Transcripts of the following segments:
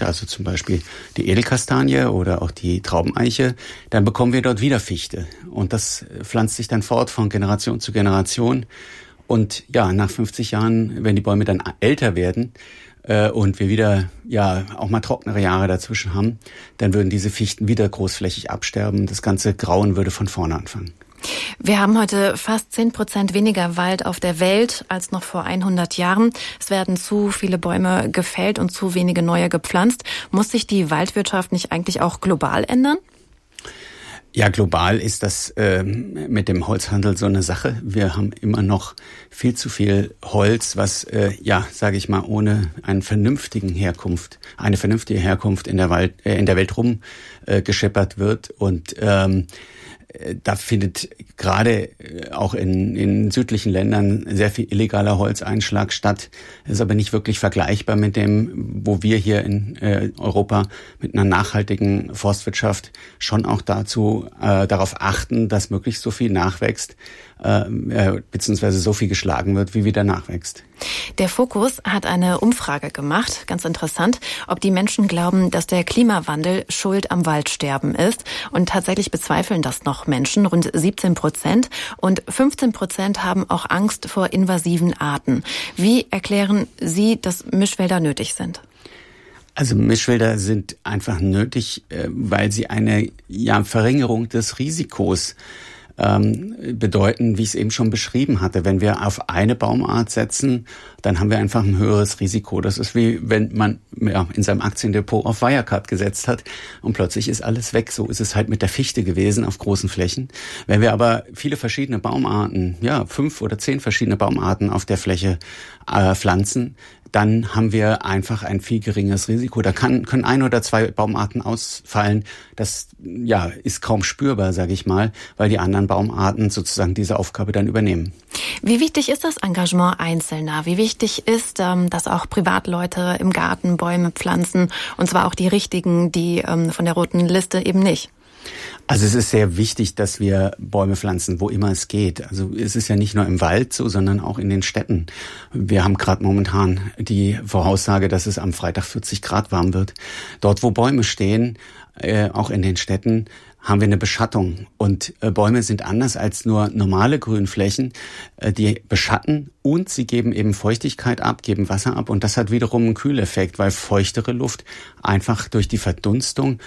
also zum Beispiel die Edelkastanie oder auch die Traubeneiche, dann bekommen wir dort wieder Fichte. Und das pflanzt sich dann fort von Generation zu Generation. Und ja, nach 50 Jahren, wenn die Bäume dann älter werden, und wir wieder auch mal trocknere Jahre dazwischen haben, dann würden diese Fichten wieder großflächig absterben. Das ganze Grauen würde von vorne anfangen. Wir haben heute fast 10% weniger Wald auf der Welt als noch vor 100 Jahren. Es werden zu viele Bäume gefällt und zu wenige neue gepflanzt. Muss sich die Waldwirtschaft nicht eigentlich auch global ändern? Ja, global ist das mit dem Holzhandel so eine Sache. Wir haben immer noch viel zu viel Holz, was sage ich mal, ohne eine vernünftige Herkunft in der Welt rumgeschippert wird. Und da findet gerade auch in südlichen Ländern sehr viel illegaler Holzeinschlag statt. Das ist aber nicht wirklich vergleichbar mit dem, wo wir hier in Europa mit einer nachhaltigen Forstwirtschaft schon auch darauf achten, dass möglichst so viel nachwächst, beziehungsweise so viel geschlagen wird, wie wieder nachwächst. Der Fokus hat eine Umfrage gemacht, ganz interessant, ob die Menschen glauben, dass der Klimawandel schuld am Waldsterben ist. Und tatsächlich bezweifeln das noch Menschen, rund 17%. Und 15% haben auch Angst vor invasiven Arten. Wie erklären Sie, dass Mischwälder nötig sind? Also Mischwälder sind einfach nötig, weil sie eine Verringerung des Risikos bedeuten, wie ich es eben schon beschrieben hatte. Wenn wir auf eine Baumart setzen, dann haben wir einfach ein höheres Risiko. Das ist wie wenn man in seinem Aktiendepot auf Wirecard gesetzt hat und plötzlich ist alles weg. So ist es halt mit der Fichte gewesen auf großen Flächen. Wenn wir aber viele verschiedene Baumarten, 5 oder 10 verschiedene Baumarten auf der Fläche pflanzen, dann haben wir einfach ein viel geringeres Risiko. Da können 1 oder 2 Baumarten ausfallen. Das ist kaum spürbar, sage ich mal, weil die anderen Baumarten sozusagen diese Aufgabe dann übernehmen. Wie wichtig ist das Engagement Einzelner? Wie wichtig ist, dass auch Privatleute im Garten Bäume pflanzen, und zwar auch die richtigen, die von der roten Liste eben nicht? Also es ist sehr wichtig, dass wir Bäume pflanzen, wo immer es geht. Also es ist ja nicht nur im Wald so, sondern auch in den Städten. Wir haben gerade momentan die Voraussage, dass es am Freitag 40 Grad warm wird. Dort, wo Bäume stehen, auch in den Städten, haben wir eine Beschattung. Und Bäume sind anders als nur normale Grünflächen. Die beschatten und sie geben eben Feuchtigkeit ab, geben Wasser ab. Und das hat wiederum einen Kühleffekt, weil feuchtere Luft einfach durch die Verdunstung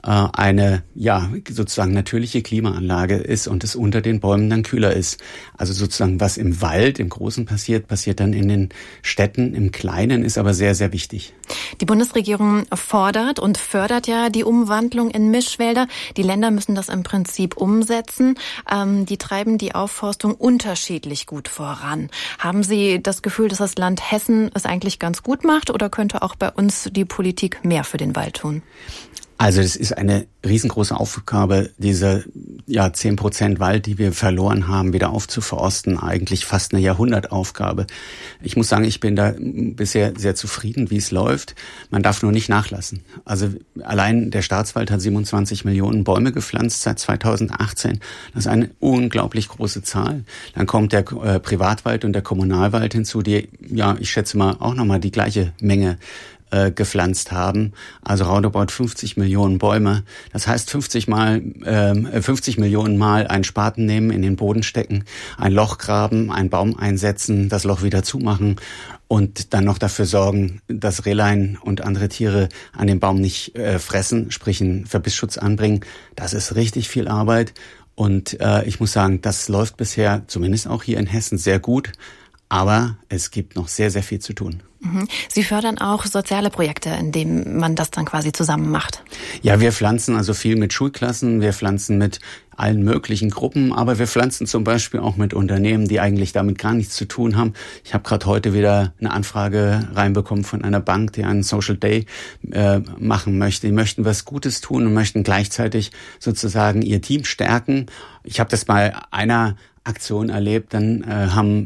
eine sozusagen natürliche Klimaanlage ist und es unter den Bäumen dann kühler ist. Also sozusagen was im Wald, im Großen passiert dann in den Städten. Im Kleinen ist aber sehr, sehr wichtig. Die Bundesregierung fordert und fördert ja die Umwandlung in Mischwälder. Die Länder müssen das im Prinzip umsetzen. Die treiben die Aufforstung unterschiedlich gut voran. Haben Sie das Gefühl, dass das Land Hessen es eigentlich ganz gut macht, oder könnte auch bei uns die Politik mehr für den Wald tun? Also das ist eine riesengroße Aufgabe, diese 10% Wald, die wir verloren haben, wieder aufzuforsten. Eigentlich fast eine Jahrhundertaufgabe. Ich muss sagen, ich bin da bisher sehr zufrieden, wie es läuft. Man darf nur nicht nachlassen. Also allein der Staatswald hat 27 Millionen Bäume gepflanzt seit 2018. Das ist eine unglaublich große Zahl. Dann kommt der Privatwald und der Kommunalwald hinzu, die, ich schätze mal, auch nochmal die gleiche Menge gepflanzt haben, also roundabout 50 Millionen Bäume. Das heißt 50 Millionen Mal einen Spaten nehmen, in den Boden stecken, ein Loch graben, einen Baum einsetzen, das Loch wieder zumachen und dann noch dafür sorgen, dass Rehlein und andere Tiere an dem Baum nicht fressen, sprich einen Verbissschutz anbringen. Das ist richtig viel Arbeit und ich muss sagen, das läuft bisher, zumindest auch hier in Hessen, sehr gut. Aber es gibt noch sehr, sehr viel zu tun. Sie fördern auch soziale Projekte, in denen man das dann quasi zusammen macht. Ja, wir pflanzen also viel mit Schulklassen, wir pflanzen mit allen möglichen Gruppen, aber wir pflanzen zum Beispiel auch mit Unternehmen, die eigentlich damit gar nichts zu tun haben. Ich habe gerade heute wieder eine Anfrage reinbekommen von einer Bank, die einen Social Day machen möchte. Die möchten was Gutes tun und möchten gleichzeitig sozusagen ihr Team stärken. Ich habe das bei einer Aktion erlebt, dann haben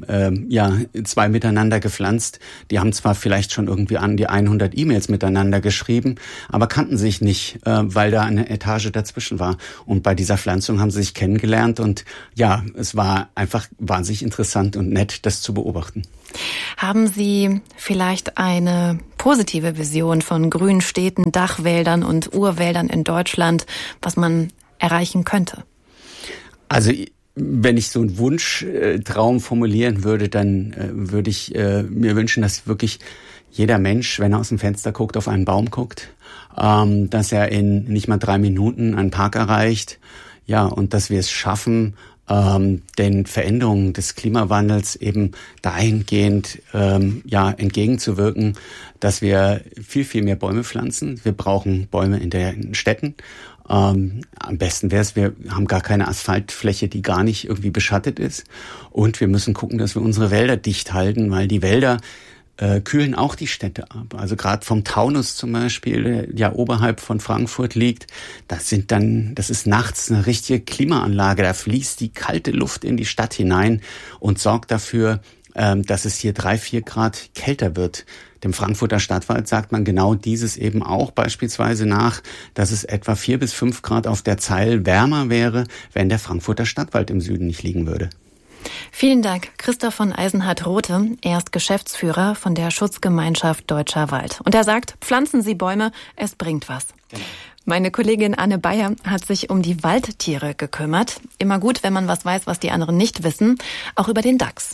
2 miteinander gepflanzt. Die haben zwar vielleicht schon irgendwie an die 100 E-Mails miteinander geschrieben, aber kannten sich nicht, weil da eine Etage dazwischen war. Und bei dieser Pflanzung haben sie sich kennengelernt und es war einfach wahnsinnig interessant und nett, das zu beobachten. Haben Sie vielleicht eine positive Vision von grünen Städten, Dachwäldern und Urwäldern in Deutschland, was man erreichen könnte? Also wenn ich so einen Wunschtraum formulieren würde, dann würde ich mir wünschen, dass wirklich jeder Mensch, wenn er aus dem Fenster guckt, auf einen Baum guckt, dass er in nicht mal 3 Minuten einen Park erreicht, ja, und dass wir es schaffen, den Veränderungen des Klimawandels eben dahingehend entgegenzuwirken, dass wir viel, viel mehr Bäume pflanzen. Wir brauchen Bäume in den Städten. Am besten wäre es, wir haben gar keine Asphaltfläche, die gar nicht irgendwie beschattet ist. Und wir müssen gucken, dass wir unsere Wälder dicht halten, weil die Wälder kühlen auch die Städte ab. Also gerade vom Taunus zum Beispiel, der ja oberhalb von Frankfurt liegt, das ist nachts eine richtige Klimaanlage. Da fließt die kalte Luft in die Stadt hinein und sorgt dafür, dass es hier 3-4 Grad kälter wird. Dem Frankfurter Stadtwald sagt man genau dieses eben auch beispielsweise nach, dass es etwa 4 bis 5 Grad auf der Zeil wärmer wäre, wenn der Frankfurter Stadtwald im Süden nicht liegen würde. Vielen Dank, Christoph von Eisenhardt-Rothe. Er ist Geschäftsführer von der Schutzgemeinschaft Deutscher Wald. Und er sagt, pflanzen Sie Bäume, es bringt was. Genau. Meine Kollegin Anne Bayer hat sich um die Waldtiere gekümmert. Immer gut, wenn man was weiß, was die anderen nicht wissen. Auch über den Dachs.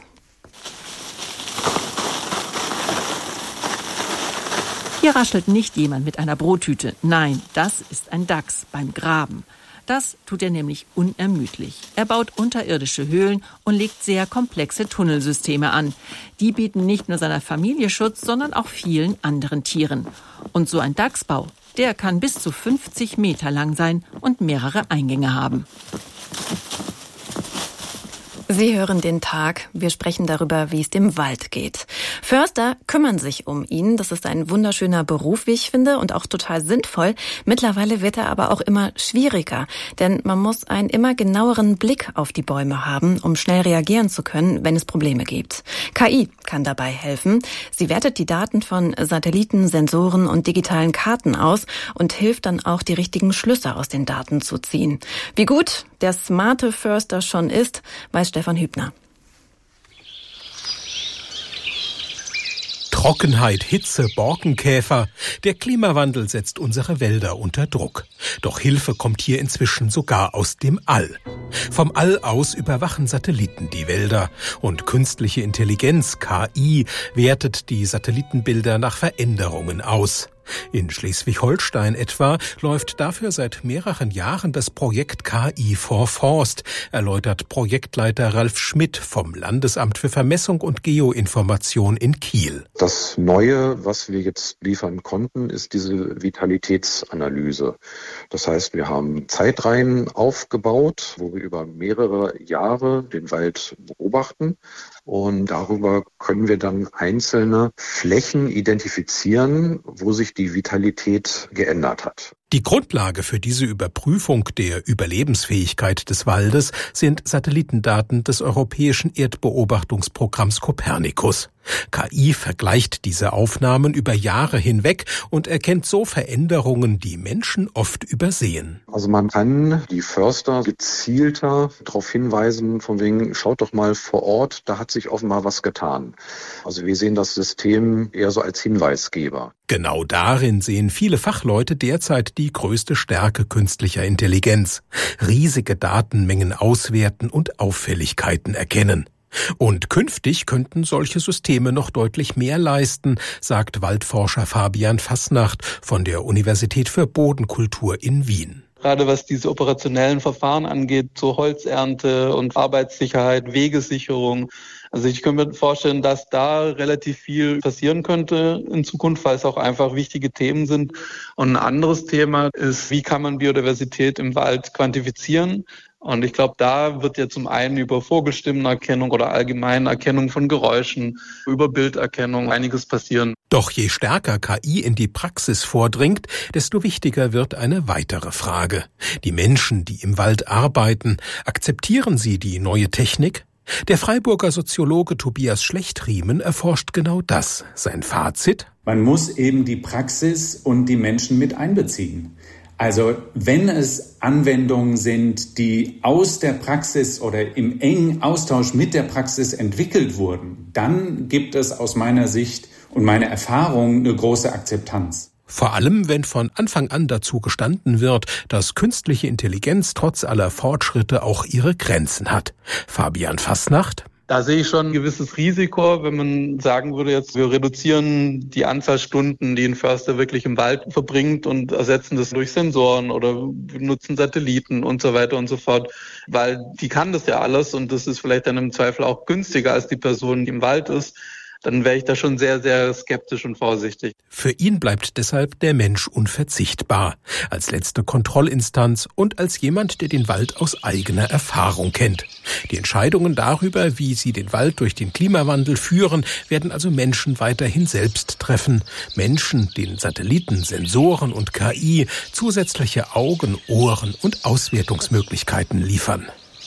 Hier raschelt nicht jemand mit einer Brottüte. Nein, das ist ein Dachs beim Graben. Das tut er nämlich unermüdlich. Er baut unterirdische Höhlen und legt sehr komplexe Tunnelsysteme an. Die bieten nicht nur seiner Familie Schutz, sondern auch vielen anderen Tieren. Und so ein Dachsbau, der kann bis zu 50 Meter lang sein und mehrere Eingänge haben. Sie hören den Tag. Wir sprechen darüber, wie es dem Wald geht. Förster kümmern sich um ihn. Das ist ein wunderschöner Beruf, wie ich finde, und auch total sinnvoll. Mittlerweile wird er aber auch immer schwieriger, denn man muss einen immer genaueren Blick auf die Bäume haben, um schnell reagieren zu können, wenn es Probleme gibt. KI kann dabei helfen. Sie wertet die Daten von Satelliten, Sensoren und digitalen Karten aus und hilft dann auch, die richtigen Schlüsse aus den Daten zu ziehen. Wie gut der smarte Förster schon ist, weiß Stefan Hübner. Trockenheit, Hitze, Borkenkäfer. Der Klimawandel setzt unsere Wälder unter Druck. Doch Hilfe kommt hier inzwischen sogar aus dem All. Vom All aus überwachen Satelliten die Wälder. Und künstliche Intelligenz, KI, wertet die Satellitenbilder nach Veränderungen aus. In Schleswig-Holstein etwa läuft dafür seit mehreren Jahren das Projekt KI for Forst, erläutert Projektleiter Ralf Schmidt vom Landesamt für Vermessung und Geoinformation in Kiel. Das Neue, was wir jetzt liefern konnten, ist diese Vitalitätsanalyse. Das heißt, wir haben Zeitreihen aufgebaut, wo wir über mehrere Jahre den Wald beobachten. Und darüber können wir dann einzelne Flächen identifizieren, wo sich die Vitalität geändert hat. Die Grundlage für diese Überprüfung der Überlebensfähigkeit des Waldes sind Satellitendaten des Europäischen Erdbeobachtungsprogramms Copernicus. KI vergleicht diese Aufnahmen über Jahre hinweg und erkennt so Veränderungen, die Menschen oft übersehen. Also man kann die Förster gezielter darauf hinweisen, von wegen, schaut doch mal vor Ort, da hat sich offenbar was getan. Also wir sehen das System eher so als Hinweisgeber. Genau darin sehen viele Fachleute derzeit die größte Stärke künstlicher Intelligenz. Riesige Datenmengen auswerten und Auffälligkeiten erkennen. Und künftig könnten solche Systeme noch deutlich mehr leisten, sagt Waldforscher Fabian Fasnacht von der Universität für Bodenkultur in Wien. Gerade was diese operationellen Verfahren angeht, so Holzernte und Arbeitssicherheit, Wegesicherung. Also ich könnte mir vorstellen, dass da relativ viel passieren könnte in Zukunft, weil es auch einfach wichtige Themen sind. Und ein anderes Thema ist, wie kann man Biodiversität im Wald quantifizieren? Und ich glaube, da wird ja zum einen über Vogelstimmenerkennung oder allgemeine Erkennung von Geräuschen, über Bilderkennung einiges passieren. Doch je stärker KI in die Praxis vordringt, desto wichtiger wird eine weitere Frage. Die Menschen, die im Wald arbeiten, akzeptieren sie die neue Technik? Der Freiburger Soziologe Tobias Schlechtriemen erforscht genau das. Sein Fazit? Man muss eben die Praxis und die Menschen mit einbeziehen. Also wenn es Anwendungen sind, die aus der Praxis oder im engen Austausch mit der Praxis entwickelt wurden, dann gibt es aus meiner Sicht und meine Erfahrung eine große Akzeptanz. Vor allem, wenn von Anfang an dazu gestanden wird, dass künstliche Intelligenz trotz aller Fortschritte auch ihre Grenzen hat. Fabian Fasnacht. Da sehe ich schon ein gewisses Risiko, wenn man sagen würde, jetzt wir reduzieren die Anzahl Stunden, die ein Förster wirklich im Wald verbringt und ersetzen das durch Sensoren oder nutzen Satelliten und so weiter und so fort, weil die kann das ja alles und das ist vielleicht dann im Zweifel auch günstiger als die Person, die im Wald ist. Dann wäre ich da schon sehr, sehr skeptisch und vorsichtig. Für ihn bleibt deshalb der Mensch unverzichtbar. Als letzte Kontrollinstanz und als jemand, der den Wald aus eigener Erfahrung kennt. Die Entscheidungen darüber, wie sie den Wald durch den Klimawandel führen, werden also Menschen weiterhin selbst treffen. Menschen, denen Satelliten, Sensoren und KI zusätzliche Augen, Ohren und Auswertungsmöglichkeiten liefern.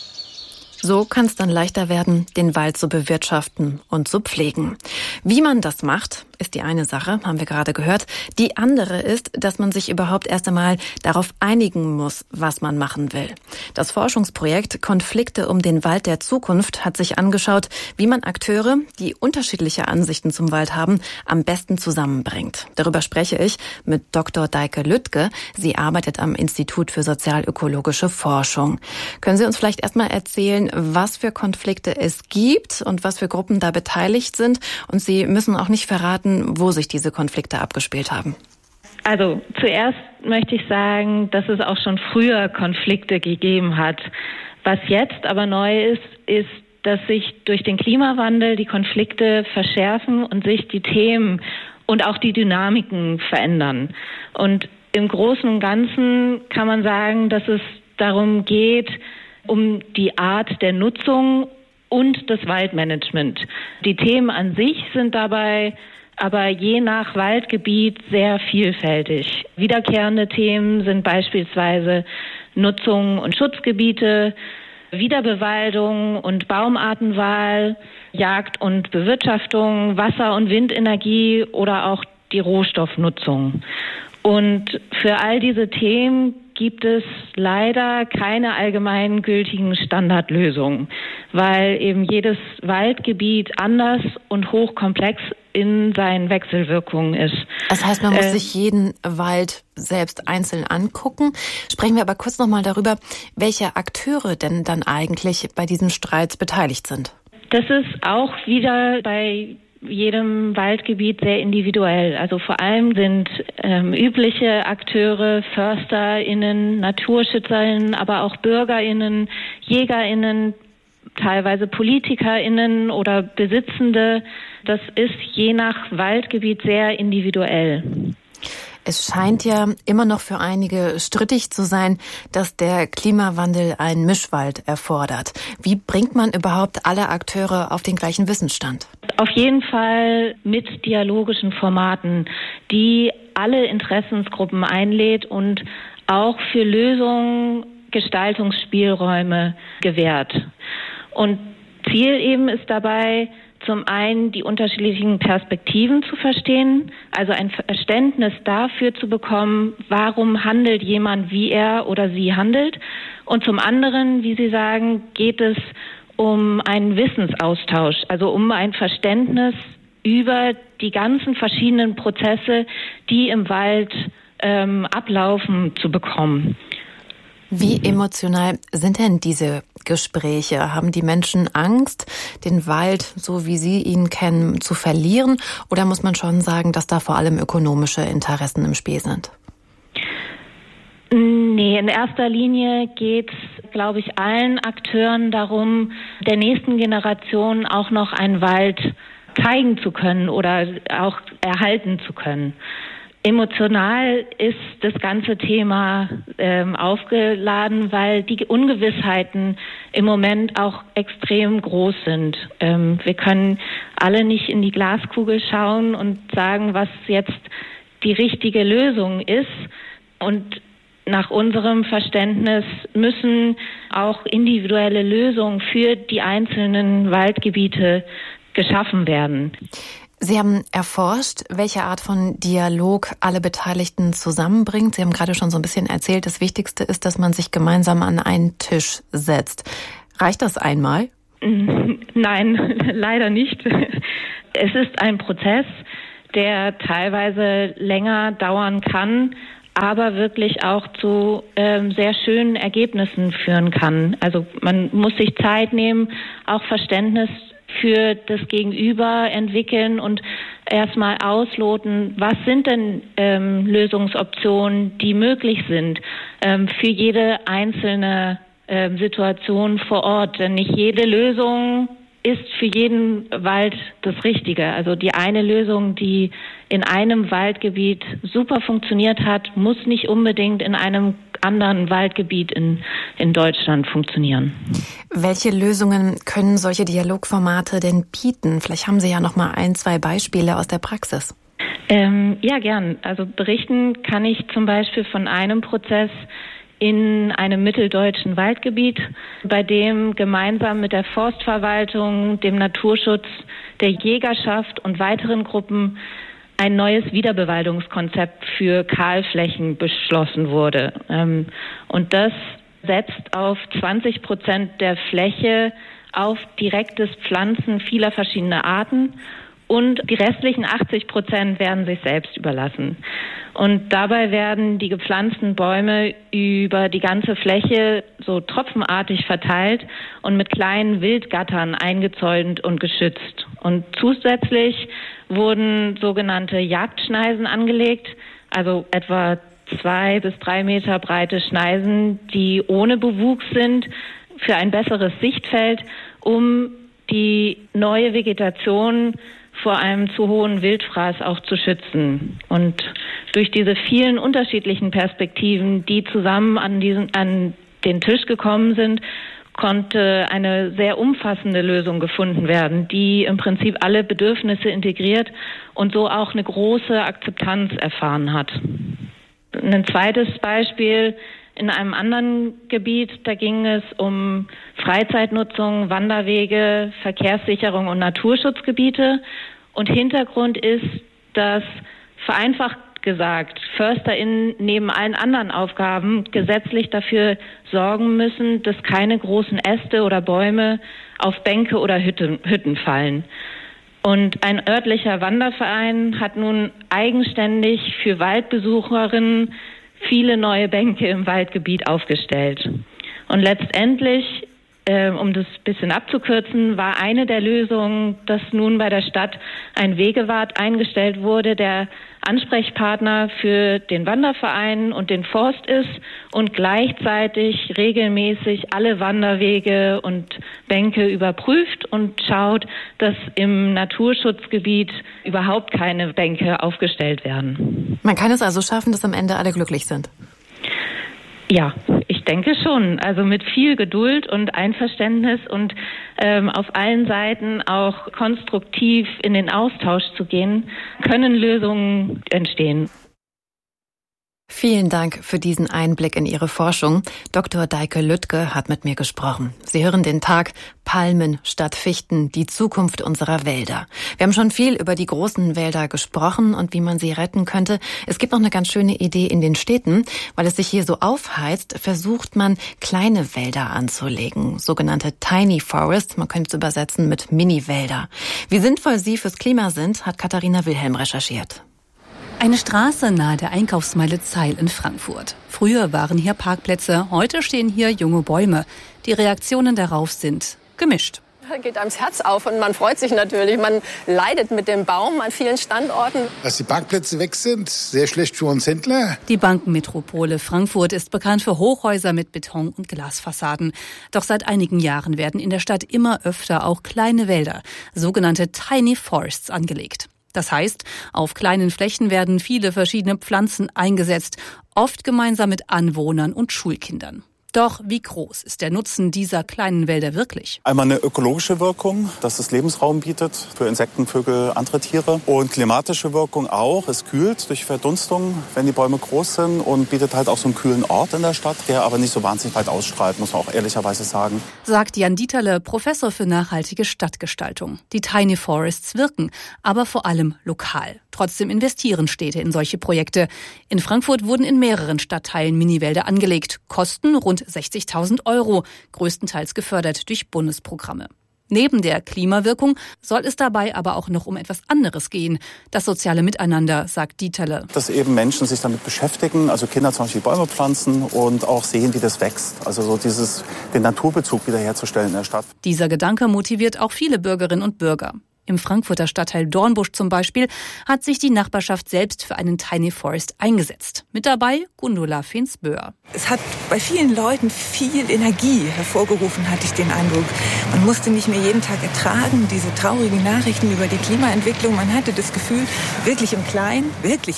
So kann es dann leichter werden, den Wald zu bewirtschaften und zu pflegen. Wie man das macht, ist die eine Sache, haben wir gerade gehört. Die andere ist, dass man sich überhaupt erst einmal darauf einigen muss, was man machen will. Das Forschungsprojekt Konflikte um den Wald der Zukunft hat sich angeschaut, wie man Akteure, die unterschiedliche Ansichten zum Wald haben, am besten zusammenbringt. Darüber spreche ich mit Dr. Deike Lüttke. Sie arbeitet am Institut für sozialökologische Forschung. Können Sie uns vielleicht erstmal erzählen, was für Konflikte es gibt und was für Gruppen da beteiligt sind? Und Sie müssen auch nicht verraten, wo sich diese Konflikte abgespielt haben. Also zuerst möchte ich sagen, dass es auch schon früher Konflikte gegeben hat. Was jetzt aber neu ist, dass sich durch den Klimawandel die Konflikte verschärfen und sich die Themen und auch die Dynamiken verändern. Und im Großen und Ganzen kann man sagen, dass es darum geht, um die Art der Nutzung und das Waldmanagement. Die Themen an sich sind dabei aber je nach Waldgebiet sehr vielfältig. Wiederkehrende Themen sind beispielsweise Nutzung und Schutzgebiete, Wiederbewaldung und Baumartenwahl, Jagd und Bewirtschaftung, Wasser- und Windenergie oder auch die Rohstoffnutzung. Und für all diese Themen gibt es leider keine allgemeingültigen Standardlösungen, weil eben jedes Waldgebiet anders und hochkomplex in seinen Wechselwirkungen ist. Das heißt, man muss sich jeden Wald selbst einzeln angucken. Sprechen wir aber kurz nochmal darüber, welche Akteure denn dann eigentlich bei diesen Streits beteiligt sind. Das ist auch wieder bei jedem Waldgebiet sehr individuell. Also vor allem sind übliche Akteure, FörsterInnen, NaturschützerInnen, aber auch BürgerInnen, JägerInnen, teilweise PolitikerInnen oder Besitzende. Das ist je nach Waldgebiet sehr individuell. Es scheint ja immer noch für einige strittig zu sein, dass der Klimawandel einen Mischwald erfordert. Wie bringt man überhaupt alle Akteure auf den gleichen Wissensstand? Auf jeden Fall mit dialogischen Formaten, die alle Interessensgruppen einlädt und auch für Lösungen Gestaltungsspielräume gewährt. Und Ziel eben ist dabei, zum einen die unterschiedlichen Perspektiven zu verstehen, also ein Verständnis dafür zu bekommen, warum handelt jemand, wie er oder sie handelt. Und zum anderen, wie Sie sagen, geht es um einen Wissensaustausch, also um ein Verständnis über die ganzen verschiedenen Prozesse, die im Wald ablaufen, zu bekommen. Wie emotional sind denn diese Gespräche? Haben die Menschen Angst, den Wald, so wie sie ihn kennen, zu verlieren? Oder muss man schon sagen, dass da vor allem ökonomische Interessen im Spiel sind? Nee, in erster Linie geht es, glaube ich, allen Akteuren darum, der nächsten Generation auch noch einen Wald zeigen zu können oder auch erhalten zu können. Emotional ist das ganze Thema aufgeladen, weil die Ungewissheiten im Moment auch extrem groß sind. Wir können alle nicht in die Glaskugel schauen und sagen, was jetzt die richtige Lösung ist. Und nach unserem Verständnis müssen auch individuelle Lösungen für die einzelnen Waldgebiete geschaffen werden. Sie haben erforscht, welche Art von Dialog alle Beteiligten zusammenbringt. Sie haben gerade schon so ein bisschen erzählt, das Wichtigste ist, dass man sich gemeinsam an einen Tisch setzt. Reicht das einmal? Nein, leider nicht. Es ist ein Prozess, der teilweise länger dauern kann, aber wirklich auch zu sehr schönen Ergebnissen führen kann. Also man muss sich Zeit nehmen, auch Verständnis für das Gegenüber entwickeln und erstmal ausloten, was sind denn Lösungsoptionen, die möglich sind für jede einzelne Situation vor Ort. Denn nicht jede Lösung ist für jeden Wald das Richtige. Also die eine Lösung, die in einem Waldgebiet super funktioniert hat, muss nicht unbedingt in einem anderen Waldgebiet in Deutschland funktionieren. Welche Lösungen können solche Dialogformate denn bieten? Vielleicht haben Sie ja noch mal 1-2 Beispiele aus der Praxis. Ja, gern. Also berichten kann ich zum Beispiel von einem Prozess in einem mitteldeutschen Waldgebiet, bei dem gemeinsam mit der Forstverwaltung, dem Naturschutz, der Jägerschaft und weiteren Gruppen ein neues Wiederbewaldungskonzept für Kahlflächen beschlossen wurde. Und das setzt auf 20% der Fläche auf direktes Pflanzen vieler verschiedener Arten und die restlichen 80% werden sich selbst überlassen. Und dabei werden die gepflanzten Bäume über die ganze Fläche so tropfenartig verteilt und mit kleinen Wildgattern eingezäunt und geschützt. Und zusätzlich wurden sogenannte Jagdschneisen angelegt, also etwa 2 bis 3 Meter breite Schneisen, die ohne Bewuchs sind, für ein besseres Sichtfeld, um die neue Vegetation vor einem zu hohen Wildfraß auch zu schützen. Und durch diese vielen unterschiedlichen Perspektiven, die zusammen an den Tisch gekommen sind, konnte eine sehr umfassende Lösung gefunden werden, die im Prinzip alle Bedürfnisse integriert und so auch eine große Akzeptanz erfahren hat. Ein zweites Beispiel in einem anderen Gebiet, da ging es um Freizeitnutzung, Wanderwege, Verkehrssicherung und Naturschutzgebiete. Und Hintergrund ist, dass vereinfacht gesagt FörsterInnen neben allen anderen Aufgaben gesetzlich dafür sorgen müssen, dass keine großen Äste oder Bäume auf Bänke oder Hütten fallen. Und ein örtlicher Wanderverein hat nun eigenständig für Waldbesucherinnen viele neue Bänke im Waldgebiet aufgestellt. Und letztendlich, um das ein bisschen abzukürzen, war eine der Lösungen, dass nun bei der Stadt ein Wegewart eingestellt wurde, der Ansprechpartner für den Wanderverein und den Forst ist und gleichzeitig regelmäßig alle Wanderwege und Bänke überprüft und schaut, dass im Naturschutzgebiet überhaupt keine Bänke aufgestellt werden. Man kann es also schaffen, dass am Ende alle glücklich sind? Ja, ich denke schon. Also mit viel Geduld und Einverständnis und auf allen Seiten auch konstruktiv in den Austausch zu gehen, können Lösungen entstehen. Vielen Dank für diesen Einblick in Ihre Forschung. Dr. Deike Lüttke hat mit mir gesprochen. Sie hören den Tag Palmen statt Fichten, die Zukunft unserer Wälder. Wir haben schon viel über die großen Wälder gesprochen und wie man sie retten könnte. Es gibt noch eine ganz schöne Idee in den Städten. Weil es sich hier so aufheizt, versucht man, kleine Wälder anzulegen. Sogenannte Tiny Forests, man könnte es übersetzen mit Mini-Wälder. Wie sinnvoll sie fürs Klima sind, hat Katharina Wilhelm recherchiert. Eine Straße nahe der Einkaufsmeile Zeil in Frankfurt. Früher waren hier Parkplätze, heute stehen hier junge Bäume. Die Reaktionen darauf sind gemischt. Da geht einem das Herz auf und man freut sich natürlich. Man leidet mit dem Baum an vielen Standorten. Dass die Parkplätze weg sind, sehr schlecht für uns Händler. Die Bankenmetropole Frankfurt ist bekannt für Hochhäuser mit Beton- und Glasfassaden. Doch seit einigen Jahren werden in der Stadt immer öfter auch kleine Wälder, sogenannte Tiny Forests, angelegt. Das heißt, auf kleinen Flächen werden viele verschiedene Pflanzen eingesetzt, oft gemeinsam mit Anwohnern und Schulkindern. Doch wie groß ist der Nutzen dieser kleinen Wälder wirklich? Einmal eine ökologische Wirkung, dass es Lebensraum bietet für Insekten, Vögel, andere Tiere. Und klimatische Wirkung auch. Es kühlt durch Verdunstung, wenn die Bäume groß sind, und bietet halt auch so einen kühlen Ort in der Stadt, der aber nicht so wahnsinnig weit ausstrahlt, muss man auch ehrlicherweise sagen. Sagt Jan Dieterle, Professor für nachhaltige Stadtgestaltung. Die Tiny Forests wirken, aber vor allem lokal. Trotzdem investieren Städte in solche Projekte. In Frankfurt wurden in mehreren Stadtteilen Miniwälder angelegt. Kosten rund 60.000 €, größtenteils gefördert durch Bundesprogramme. Neben der Klimawirkung soll es dabei aber auch noch um etwas anderes gehen. Das soziale Miteinander, sagt Dieterle. Dass eben Menschen sich damit beschäftigen, also Kinder zum Beispiel Bäume pflanzen und auch sehen, wie das wächst. Also so den Naturbezug wiederherzustellen in der Stadt. Dieser Gedanke motiviert auch viele Bürgerinnen und Bürger. Im Frankfurter Stadtteil Dornbusch zum Beispiel hat sich die Nachbarschaft selbst für einen Tiny Forest eingesetzt. Mit dabei Gundula Fehns-Böhr. Es hat bei vielen Leuten viel Energie hervorgerufen, hatte ich den Eindruck. Man musste nicht mehr jeden Tag ertragen, diese traurigen Nachrichten über die Klimaentwicklung. Man hatte das Gefühl, wirklich im Kleinen,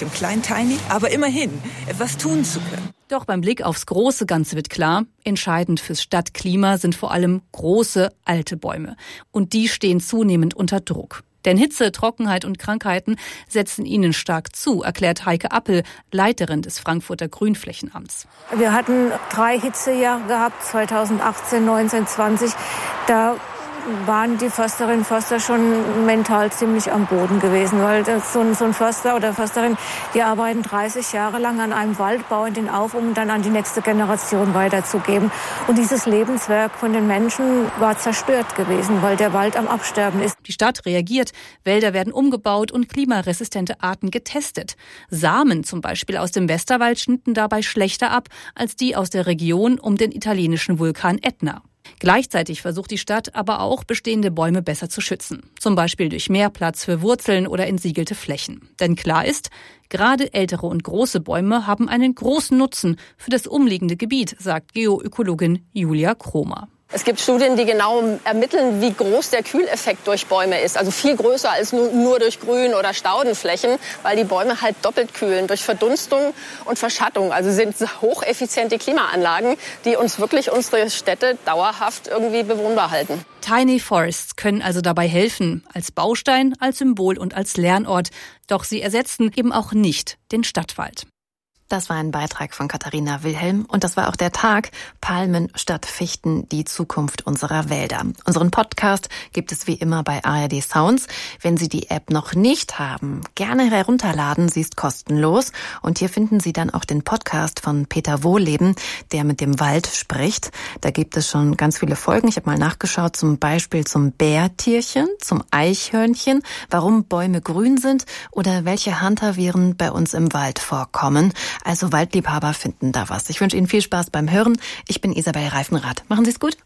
Tiny, aber immerhin etwas tun zu können. Doch beim Blick aufs große Ganze wird klar, entscheidend fürs Stadtklima sind vor allem große, alte Bäume. Und die stehen zunehmend unter Druck. Denn Hitze, Trockenheit und Krankheiten setzen ihnen stark zu, erklärt Heike Appel, Leiterin des Frankfurter Grünflächenamts. Wir hatten 3 Hitzejahre gehabt, 2018, 19, 20. Da waren die Försterinnen und Förster schon mental ziemlich am Boden gewesen, weil so ein Förster oder Försterin, die arbeiten 30 Jahre lang an einem Wald, bauen den auf, um dann an die nächste Generation weiterzugeben. Und dieses Lebenswerk von den Menschen war zerstört gewesen, weil der Wald am Absterben ist. Die Stadt reagiert, Wälder werden umgebaut und klimaresistente Arten getestet. Samen zum Beispiel aus dem Westerwald schnitten dabei schlechter ab als die aus der Region um den italienischen Vulkan Ätna. Gleichzeitig versucht die Stadt aber auch, bestehende Bäume besser zu schützen. Zum Beispiel durch mehr Platz für Wurzeln oder entsiegelte Flächen. Denn klar ist, gerade ältere und große Bäume haben einen großen Nutzen für das umliegende Gebiet, sagt Geoökologin Julia Kromer. Es gibt Studien, die genau ermitteln, wie groß der Kühleffekt durch Bäume ist. Also viel größer als nur durch Grün- oder Staudenflächen, weil die Bäume halt doppelt kühlen durch Verdunstung und Verschattung. Also sind hocheffiziente Klimaanlagen, die uns wirklich unsere Städte dauerhaft irgendwie bewohnbar halten. Tiny Forests können also dabei helfen, als Baustein, als Symbol und als Lernort. Doch sie ersetzen eben auch nicht den Stadtwald. Das war ein Beitrag von Katharina Wilhelm und das war auch der Tag Palmen statt Fichten, die Zukunft unserer Wälder. Unseren Podcast gibt es wie immer bei ARD Sounds. Wenn Sie die App noch nicht haben, gerne herunterladen, sie ist kostenlos. Und hier finden Sie dann auch den Podcast von Peter Wohleben, der mit dem Wald spricht. Da gibt es schon ganz viele Folgen. Ich habe mal nachgeschaut, zum Beispiel zum Bärtierchen, zum Eichhörnchen, warum Bäume grün sind oder welche Hantaviren bei uns im Wald vorkommen. Also Waldliebhaber finden da was. Ich wünsche Ihnen viel Spaß beim Hören. Ich bin Isabel Reifenrath. Machen Sie es gut.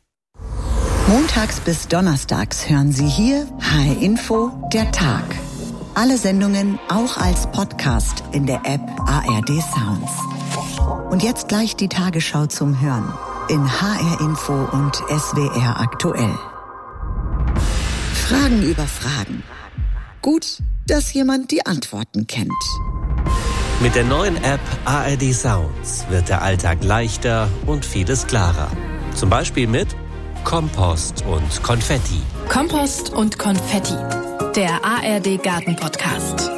Montags bis donnerstags hören Sie hier HR Info, der Tag. Alle Sendungen auch als Podcast in der App ARD Sounds. Und jetzt gleich die Tagesschau zum Hören in HR Info und SWR aktuell. Fragen über Fragen. Gut, dass jemand die Antworten kennt. Mit der neuen App ARD Sounds wird der Alltag leichter und vieles klarer. Zum Beispiel mit Kompost und Konfetti. Kompost und Konfetti, der ARD Garten Podcast.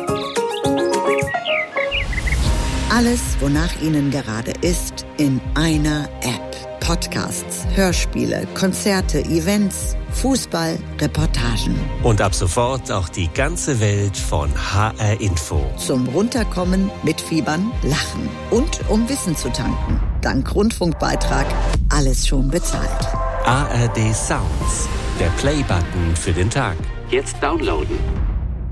Alles, wonach Ihnen gerade ist, in einer App. Podcasts, Hörspiele, Konzerte, Events, Fußball, Reportagen. Und ab sofort auch die ganze Welt von HR Info. Zum Runterkommen, mitfiebern, lachen und um Wissen zu tanken. Dank Rundfunkbeitrag alles schon bezahlt. ARD Sounds, der Play-Button für den Tag. Jetzt downloaden.